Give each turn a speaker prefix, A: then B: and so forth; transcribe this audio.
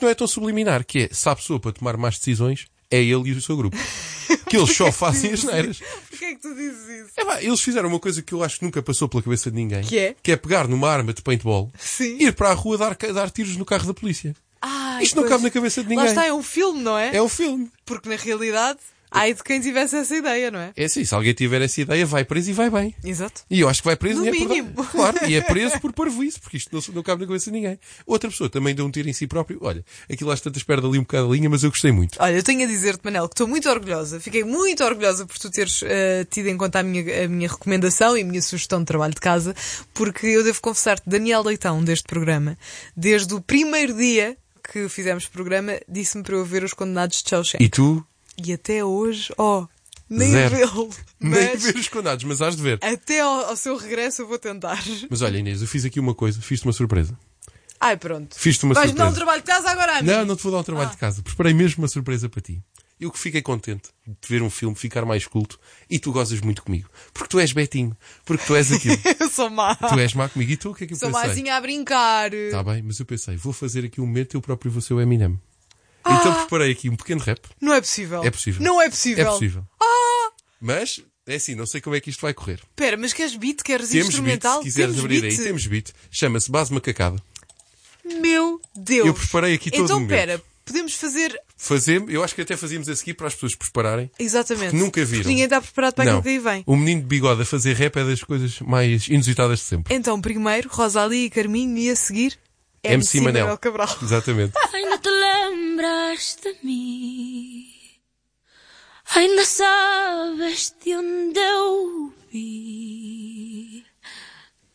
A: não é tão subliminar, que é, se há pessoa para tomar más decisões, é ele e o seu grupo. Que eles só fazem as neiras.
B: Porquê é que tu dizes isso?
A: Eles fizeram uma coisa que eu acho que nunca passou pela cabeça de ninguém.
B: Que é
A: pegar numa arma de paintball,
B: Sim.
A: ir para a rua dar tiros no carro da polícia. Isto não cabe na cabeça de ninguém.
B: Lá está, é um filme, não é?
A: É um filme.
B: Porque na realidade, ai de quem tivesse essa ideia, não é?
A: É assim, se alguém tiver essa ideia, vai preso e vai bem.
B: Exato.
A: E eu acho que vai preso
B: No mínimo.
A: Claro, e é preso por parvoíce, porque isto não cabe na cabeça de ninguém. Outra pessoa também deu um tiro em si próprio. Olha, aquilo às tantas perde ali um bocado a linha, mas eu gostei muito.
B: Olha, eu tenho a dizer-te, Manel, que estou muito orgulhosa. Fiquei muito orgulhosa por tu teres tido em conta a minha recomendação e a minha sugestão de trabalho de casa, porque eu devo confessar-te, Daniel Leitão, deste programa, desde o primeiro dia que fizemos o programa, disse-me para eu ver Os Condenados de Shawshank.
A: E tu?
B: E até hoje, nem
A: Zero.
B: vê-lo.
A: Nem ver Os Condenados, mas has de ver.
B: Até ao seu regresso eu vou tentar.
A: Mas olha, Inês, eu fiz aqui uma coisa, fiz-te uma surpresa.
B: Ai, pronto.
A: Fiz-te uma
B: Vais-me dar um
A: surpresa.
B: trabalho de casa agora a mim?
A: Não te vou dar um trabalho de casa. Preparei mesmo uma surpresa para ti. Eu que fiquei contente de ver um filme, ficar mais culto, e tu gozas muito comigo. Porque tu és Betinho. Porque tu és aquilo.
B: Eu sou má.
A: Tu és má comigo. E tu, o que é que eu
B: Sou
A: pensei?
B: mázinha a brincar.
A: Está bem, mas eu pensei, vou fazer aqui um momento, eu próprio vou ser o Eminem. Então preparei aqui um pequeno rap.
B: Não é possível.
A: É possível.
B: Não é possível.
A: É possível. Mas, é assim, não sei como é que isto vai correr.
B: Espera, mas queres beat? Queres
A: Temos
B: instrumental?
A: beat, se quiseres
B: Temos
A: abrir
B: beat?
A: aí, temos beat. Chama-se Base Macacada.
B: Meu Deus.
A: Eu preparei aqui todo o
B: Então,
A: momento.
B: espera, podemos fazer...
A: Eu acho que até fazíamos a seguir para as pessoas prepararem.
B: Exatamente.
A: Porque nunca viram.
B: Porque ninguém está preparado para
A: Não.
B: aquilo que aí vem.
A: O menino de bigode a fazer rap é das coisas mais inusitadas de sempre.
B: Então, primeiro, Rosalie e Carminho, e a seguir,
A: MC Manel.
B: Cabral.
A: Exatamente.
C: Ainda te lembras de mim? Ainda sabes de onde eu vim?